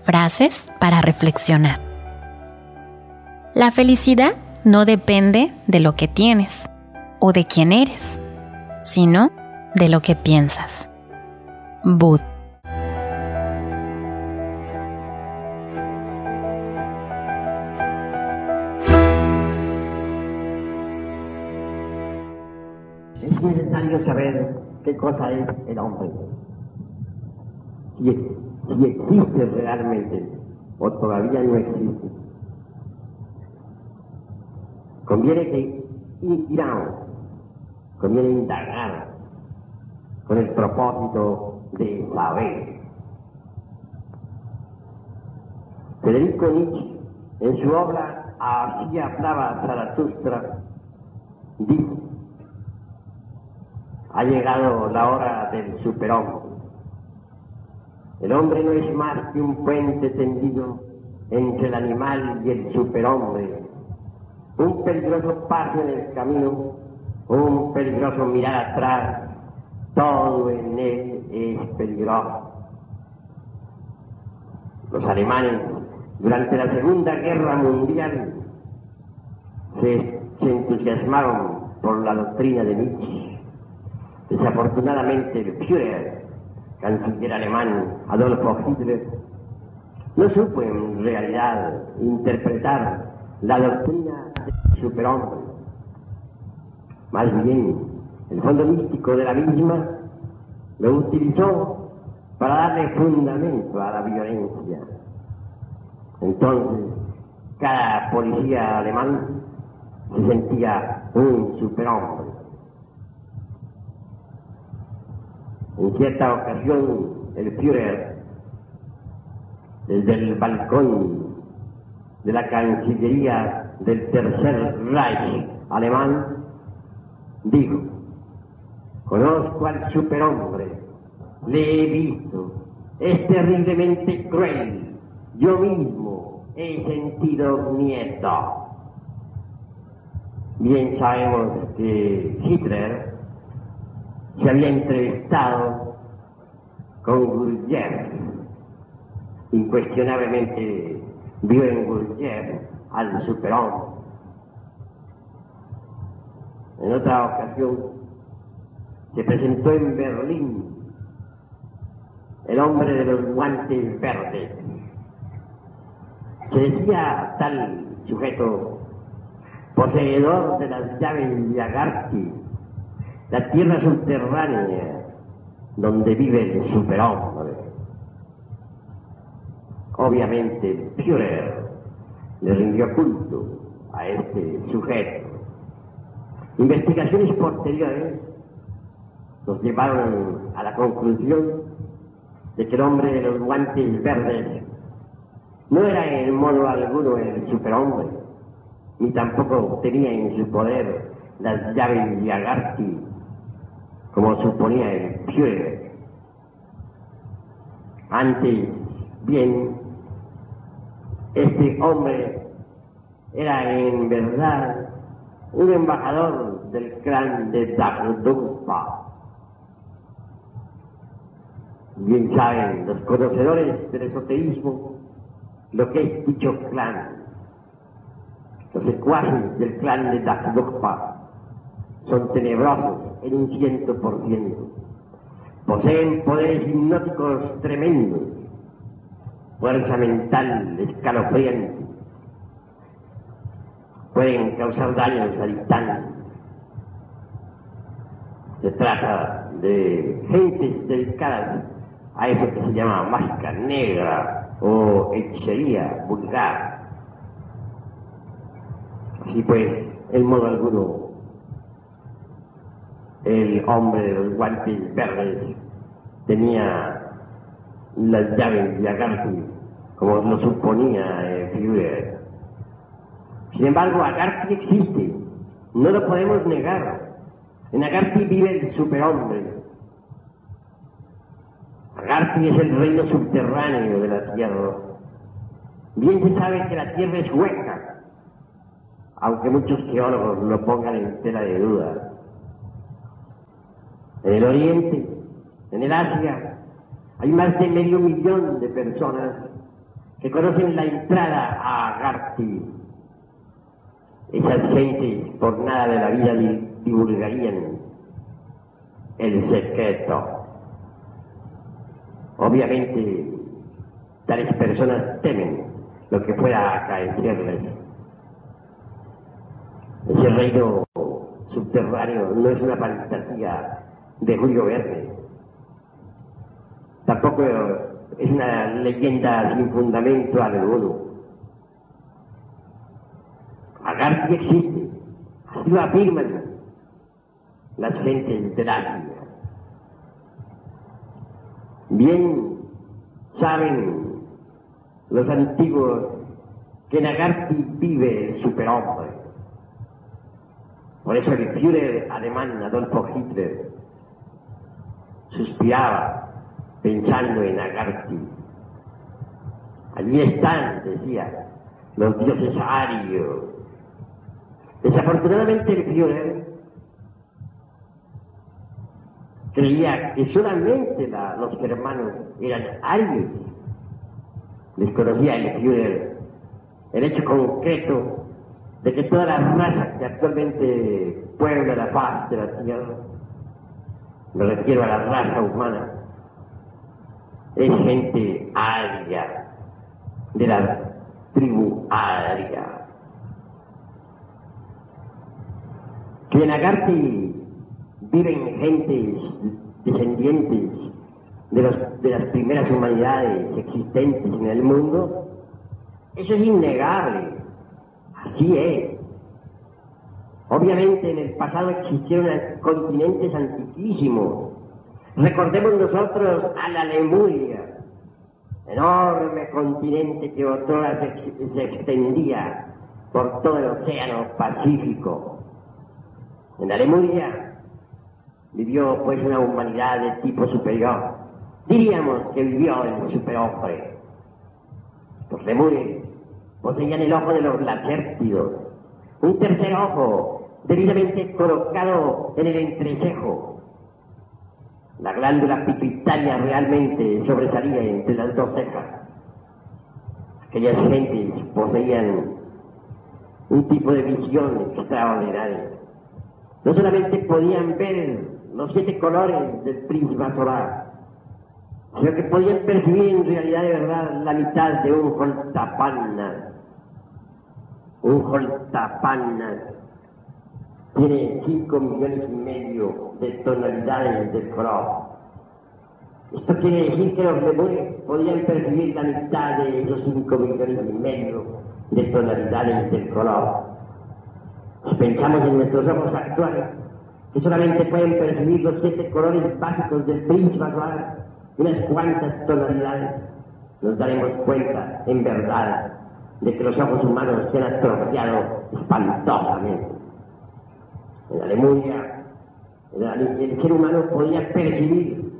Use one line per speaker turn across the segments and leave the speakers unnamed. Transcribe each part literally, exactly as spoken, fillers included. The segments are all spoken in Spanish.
Frases para reflexionar. La felicidad no depende de lo que tienes o de quién eres, sino de lo que piensas. Bud.
Es necesario saber qué cosa es el hombre, si, si existe realmente o todavía no existe. Conviene que inquiramos, conviene indagar con el propósito de saber. Federico Nietzsche, en su obra Así hablaba Zaratustra, dice: ha llegado la hora del superhombre. El hombre no es más que un puente tendido entre el animal y el superhombre, un peligroso paso en el camino, un peligroso mirar atrás, todo en él es peligroso. Los alemanes, durante la Segunda Guerra Mundial, se, se entusiasmaron por la doctrina de Nietzsche. Desafortunadamente, el Führer, canciller alemán Adolfo Hitler, no supo en realidad interpretar la doctrina del superhombre. Más bien, el fondo místico de la misma lo utilizó para darle fundamento a la violencia. Entonces, cada policía alemán se sentía un superhombre. En cierta ocasión, el Führer, desde el balcón de la Cancillería del Tercer Reich alemán, dijo: conozco al superhombre, le he visto, es terriblemente cruel, yo mismo he sentido miedo. Bien sabemos que Hitler se había entrevistado con Gurdjieff. Incuestionablemente vio en Gurdjieff al superhombre. En otra ocasión se presentó en Berlín el hombre de los guantes verdes. Se decía tal sujeto poseedor de las llaves de Agarthy, la tierra subterránea donde vive el superhombre. Obviamente el Führer le rindió culto a este sujeto. Investigaciones posteriores nos llevaron a la conclusión de que el hombre de los guantes verdes no era en modo alguno el superhombre, ni tampoco tenía en su poder las llaves de Agarthy, como suponía el Führer. Antes bien, este hombre era en verdad un embajador del clan de Dagdugpa. Bien saben los conocedores del esoterismo lo que es dicho clan. Los secuaces del clan de Dagdugpa son tenebrosos en un ciento por ciento. Poseen poderes hipnóticos tremendos, fuerza mental escalofriante. Pueden causar daños a distancia. Se trata de gentes dedicadas a eso que se llama mágica negra o hechicería vulgar. Así pues, en modo alguno, el hombre de los guantes verdes tenía las llaves de Agarthy, como lo suponía el Führer. Sin embargo, Agarthy existe, no lo podemos negar. En Agarthy vive el superhombre. Agarthy es el reino subterráneo de la Tierra. Bien se sabe que la Tierra es hueca, aunque muchos geólogos lo pongan en tela de duda. En el Oriente, en el Asia, hay más de medio millón de personas que conocen la entrada a Agarthy. Esas gentes por nada de la vida divulgarían el secreto. Obviamente, tales personas temen lo que pueda acaecerles. Ese reino subterráneo no es una fantasía de Julio Verne. Tampoco es una leyenda sin fundamento alguno. Agarthy existe, así lo afirman las gentes del Asia. Bien saben los antiguos que en Agarthy vive el superhombre. Por eso el Führer alemán Adolfo Hitler suspiraba pensando en Agarthy. Allí están, decía, los dioses arios. Desafortunadamente el Führer creía que solamente la, los germanos eran arios. Desconocía el Führer el hecho concreto de que toda la raza que actualmente puebla la faz de la tierra, me refiero a la raza humana, es gente aria, de la tribu aria. Que en Agarthy viven gentes descendientes de, los, de las primeras humanidades existentes en el mundo, eso es innegable, así es. Obviamente en el pasado existieron continentes antiquísimos. Recordemos nosotros a la Lemuria, enorme continente que otrora se, se extendía por todo el océano Pacífico. En la Lemuria vivió pues una humanidad de tipo superior. Diríamos que vivió el superhombre. Los lemures poseían el ojo de los lacértidos, un tercer ojo debidamente colocado en el entrecejo. La glándula pituitaria realmente sobresalía entre las dos cejas. Aquellas gentes poseían un tipo de visión extraordinaria. No solamente podían ver los siete colores del prisma solar, sino que podían percibir en realidad de verdad la mitad de un Holtapanna. Un Holtapanna tiene cinco millones y medio de tonalidades del color. Esto quiere decir que los lemures podían percibir la mitad de esos cinco millones y medio de tonalidades del color. Si pensamos en nuestros ojos actuales, que solamente pueden percibir los siete colores básicos del prisma solar, unas cuantas tonalidades, nos daremos cuenta, en verdad, de que los ojos humanos se han atrofiado espantosamente. En la Lemuria, el ser humano podía percibir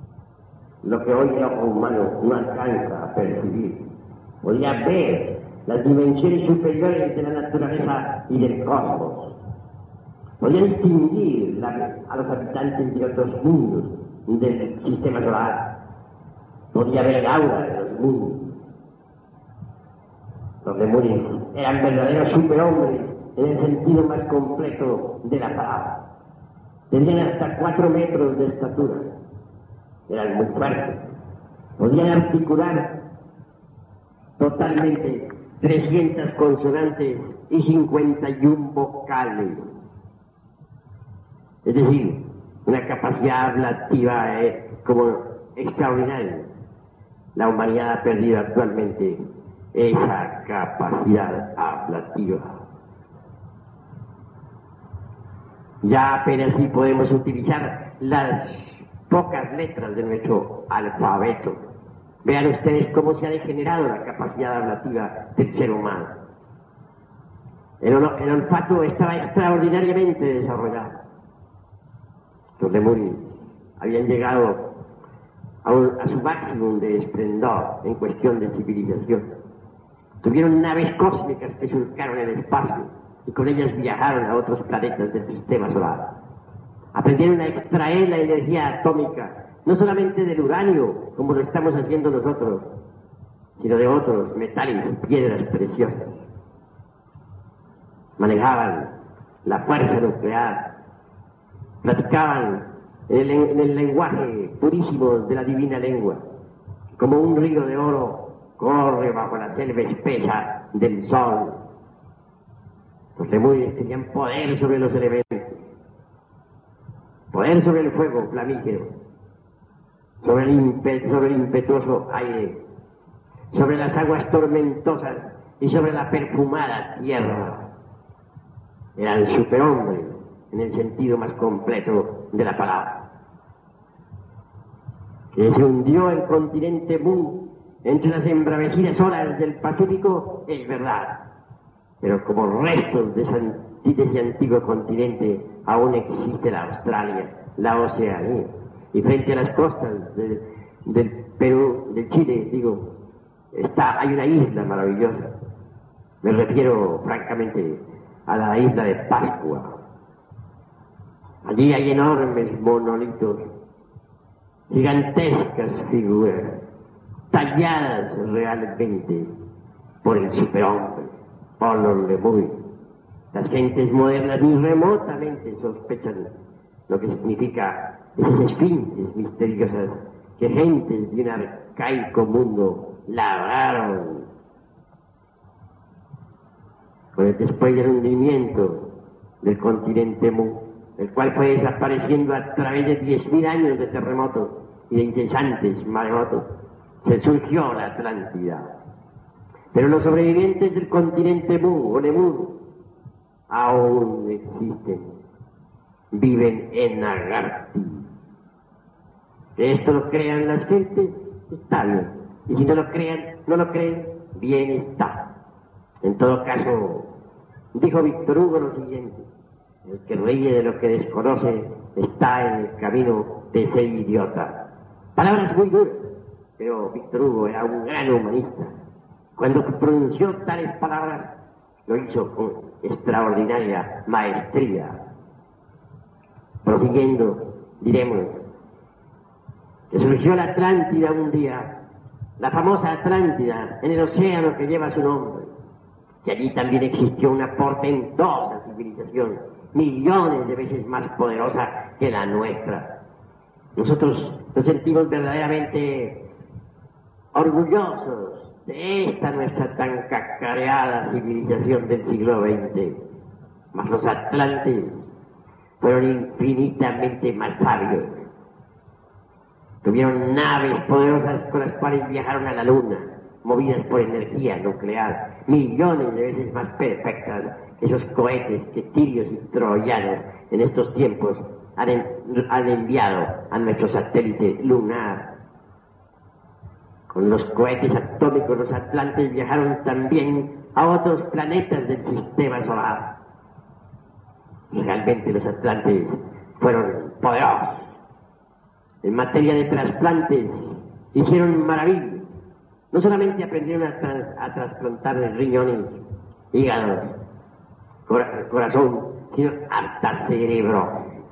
lo que hoy el ojo humano no alcanza a percibir. Podía ver las dimensiones superiores de la naturaleza y del cosmos. Podía distinguir la, a los habitantes de otros mundos del sistema solar. Podía ver el aura de los mundos. Los lemures eran verdaderos superhombres en el sentido más completo de la palabra. Tenían hasta cuatro metros de estatura. Eran muy fuertes. Podían articular totalmente trescientas consonantes y cincuenta y un vocales. Es decir, una capacidad ablativa eh, como extraordinaria. La humanidad ha perdido actualmente esa capacidad ablativa. Ya apenas sí podemos utilizar las pocas letras de nuestro alfabeto. Vean ustedes cómo se ha degenerado la capacidad ablativa del ser humano. El, el olfato estaba extraordinariamente desarrollado. Los lemures habían llegado a, un, a su máximo de esplendor en cuestión de civilización. Tuvieron naves cósmicas que surcaron el espacio y con ellas viajaron a otros planetas del sistema solar. Aprendieron a extraer la energía atómica, no solamente del uranio, como lo estamos haciendo nosotros, sino de otros metales y piedras preciosas. Manejaban la fuerza nuclear, platicaban en el, en el lenguaje purísimo de la divina lengua, como un río de oro corre bajo la selva espesa del sol. Los lemures tenían poder sobre los elementos, poder sobre el fuego flamígero, sobre el, impe sobre el impetuoso aire, sobre las aguas tormentosas y sobre la perfumada tierra. Eran superhombres en el sentido más completo de la palabra. Que se hundió el continente Mu entre las embravecidas olas del Pacífico es verdad, pero como restos de ese antiguo continente aún existe la Australia, la Oceanía, y frente a las costas de, del Perú, del Chile, digo, está, hay una isla maravillosa. Me refiero francamente a la isla de Pascua. Allí hay enormes monolitos, gigantescas figuras, talladas realmente por el superhombre, por los lemures. Las gentes modernas ni remotamente sospechan lo que significa esas esfinges misteriosas que gentes de un arcaico mundo labraron. Pues después del hundimiento del continente Mu, el cual fue desapareciendo a través de diez mil años de terremotos y de incesantes maremotos, se surgió la Atlántida. Pero los sobrevivientes del continente Mu o Lemur aún existen, viven en Nagarti. Que esto lo crean las gentes, está bien, y si no lo crean, no lo creen, bien está. En todo caso, dijo Víctor Hugo lo siguiente: el que ríe de lo que desconoce está en el camino de ser idiota. Palabras muy duras, pero Víctor Hugo era un gran humanista. Cuando pronunció tales palabras, lo hizo con extraordinaria maestría. Prosiguiendo, diremos que surgió la Atlántida un día, la famosa Atlántida en el océano que lleva su nombre, que allí también existió una portentosa civilización, millones de veces más poderosa que la nuestra. Nosotros nos sentimos verdaderamente orgullosos de esta nuestra tan cacareada civilización del siglo veinte. Mas los atlantes fueron infinitamente más sabios. Tuvieron naves poderosas con las cuales viajaron a la luna, movidas por energía nuclear, millones de veces más perfectas que esos cohetes que tirios y troyanos en estos tiempos han, en, han enviado a nuestro satélite lunar. Con los cohetes atómicos los atlantes viajaron también a otros planetas del sistema solar. Realmente los atlantes fueron poderosos. En materia de trasplantes hicieron maravillas. No solamente aprendieron a, trans, a trasplantar riñones, hígados, cora, corazón, sino hasta cerebro.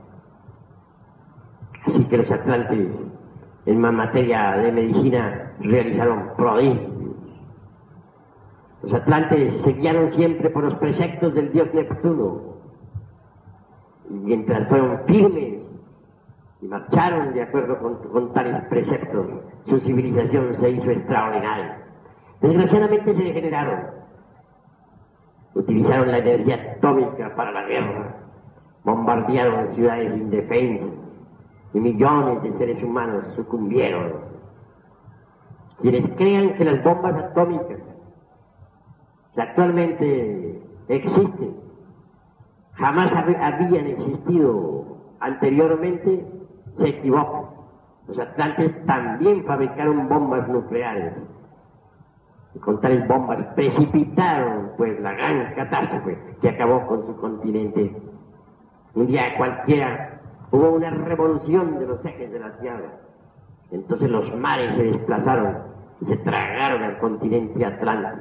Así que los atlantes en materia de medicina realizaron prodigios. Los atlantes se guiaron siempre por los preceptos del dios Neptuno, y mientras fueron firmes y marcharon de acuerdo con, con tales preceptos, su civilización se hizo extraordinaria. Desgraciadamente se degeneraron, utilizaron la energía atómica para la guerra, bombardearon ciudades indefensas y millones de seres humanos sucumbieron. Quienes crean que las bombas atómicas que actualmente existen jamás habían existido anteriormente, se equivocan. Los atlantes también fabricaron bombas nucleares, y con tales bombas precipitaron pues la gran catástrofe que acabó con su continente. Un día cualquiera hubo una revolución de los ejes de la Tierra. Entonces los mares se desplazaron y se tragaron al continente Atlántico.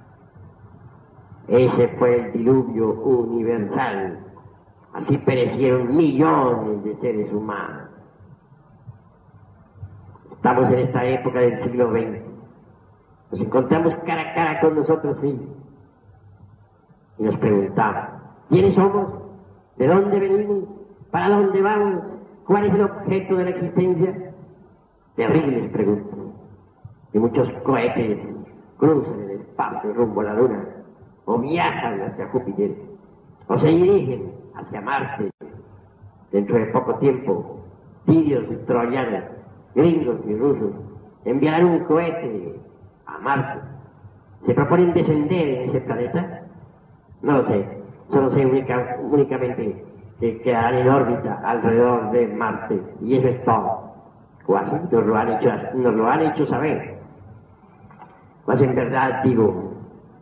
Ese fue el diluvio universal. Así perecieron millones de seres humanos. Estamos en esta época del siglo veinte. Nos encontramos cara a cara con nosotros mismos y nos preguntamos, ¿quiénes somos? ¿De dónde venimos? ¿Para dónde vamos? ¿Cuál es el objeto de la existencia? Terribles preguntas. Y muchos cohetes cruzan el espacio rumbo a la Luna, o viajan hacia Júpiter, o se dirigen hacia Marte. Dentro de poco tiempo, sirios y troyanos, gringos y rusos, enviarán un cohete a Marte. ¿Se proponen descender en ese planeta? No lo sé, solo sé única, únicamente que quedarán en órbita alrededor de Marte, y eso es todo. O así nos lo han hecho, nos lo han hecho saber. Pues en verdad digo,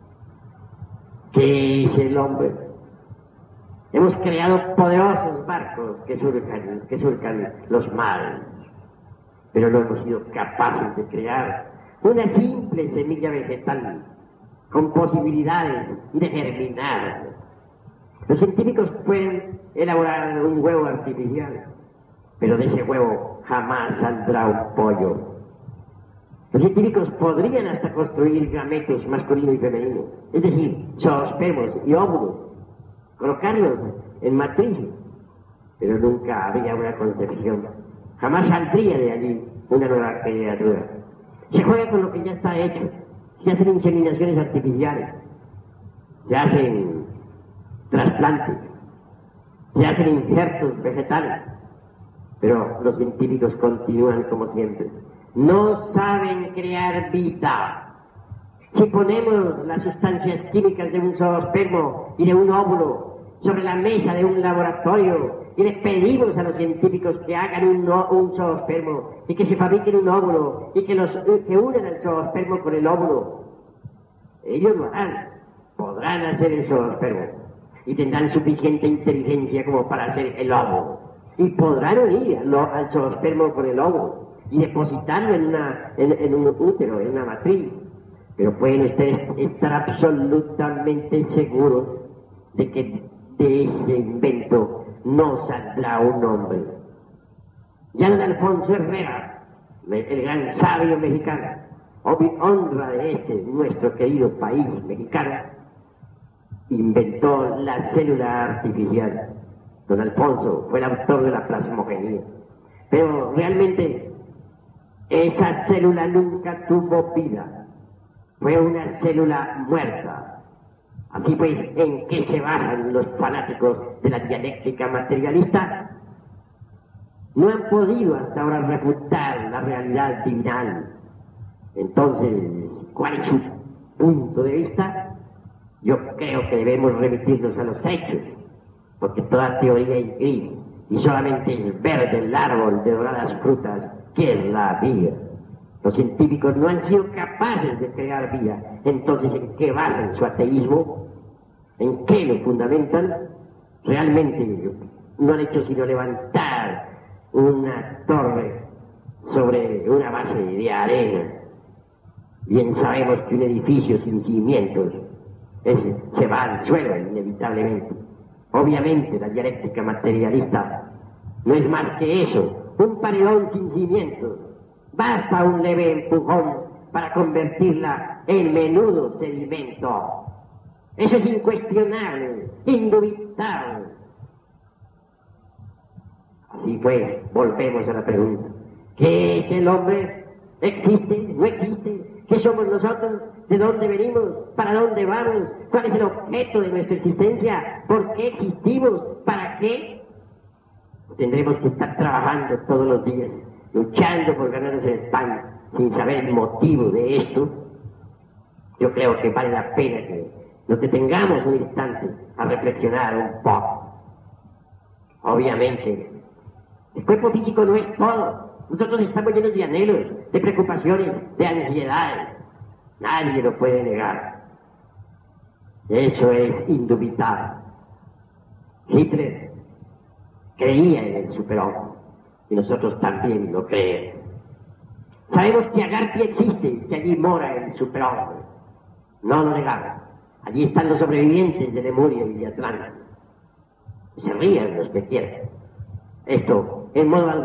¿qué es el hombre? Hemos creado poderosos barcos que surcan, que surcan los mares, pero no hemos sido capaces de crear una simple semilla vegetal con posibilidades de germinar. Los científicos pueden elaborar un huevo artificial, pero de ese huevo jamás saldrá un pollo. Los científicos podrían hasta construir gametos masculino y femenino, es decir, zoospermos y óvulos, colocarlos en matrices, pero nunca habría una concepción. Jamás saldría de allí una nueva criatura. Se juega con lo que ya está hecho. Se hacen inseminaciones artificiales, se hacen trasplantes, se hacen injertos vegetales, pero los científicos continúan como siempre. No saben crear vida. Si ponemos las sustancias químicas de un zoospermo y de un óvulo sobre la mesa de un laboratorio y les pedimos a los científicos que hagan un, un zoospermo y que se fabriquen un óvulo y que, los, que unan el zoospermo con el óvulo, ellos lo harán, podrán hacer el zoospermo y tendrán suficiente inteligencia como para hacer el óvulo y podrán unir al, al zoospermo con el óvulo y depositarlo en, una, en, en un útero, en una matriz. Pero pueden ustedes estar absolutamente seguros de que de ese invento no saldrá un hombre. Ya don Alfonso Herrera, el gran sabio mexicano, honra de este nuestro querido país mexicano, inventó la célula artificial. Don Alfonso fue el autor de la plasmogenia. Pero realmente esa célula nunca tuvo vida. Fue una célula muerta. Así pues, ¿en qué se basan los fanáticos de la dialéctica materialista? No han podido hasta ahora refutar la realidad divinal. Entonces, ¿cuál es su punto de vista? Yo creo que debemos remitirnos a los hechos, porque toda teoría es gris y solamente el verde el árbol de doradas frutas que es la vida. Los científicos no han sido capaces de crear vida. Entonces, ¿en qué basan su ateísmo? ¿En qué lo fundamentan? Realmente no han hecho sino levantar una torre sobre una base de arena. Bien sabemos que un edificio sin cimientos es, se va al suelo inevitablemente. Obviamente la dialéctica materialista no es más que eso, un paredón sin cimientos. Basta un leve empujón para convertirla en menudo sedimento. Eso es incuestionable, indubitable. Así pues, volvemos a la pregunta. ¿Qué es el hombre? ¿Existe? ¿No existe? ¿Qué somos nosotros? ¿De dónde venimos? ¿Para dónde vamos? ¿Cuál es el objeto de nuestra existencia? ¿Por qué existimos? ¿Para qué? Tendremos que estar trabajando todos los días, luchando por ganarnos el pan, sin saber el motivo de esto. Yo creo que vale la pena que nos detengamos un instante a reflexionar un poco. Obviamente, el cuerpo físico no es todo. Nosotros estamos llenos de anhelos, de preocupaciones, de ansiedades. Nadie lo puede negar. Eso es indubitable. Hitler creía en el superhombre y nosotros también lo creemos. Sabemos que Agartha existe y que allí mora el superhombre. No lo negamos. Allí están los sobrevivientes de Lemuria y de Atlanta. Se rían los que quieran. Esto, en modo algo